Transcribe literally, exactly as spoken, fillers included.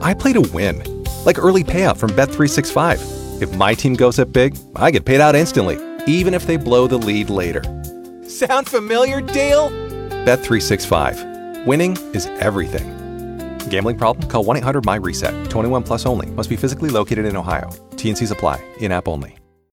I play to win. Like early payout from Bet three sixty-five. If my team goes up big, I get paid out instantly, even if they blow the lead later. Sound familiar, Dale? Bet three sixty-five. Winning is everything. Gambling problem? Call one eight hundred M Y RESET. twenty-one plus only. Must be physically located in Ohio. T N Cs apply. In-app only.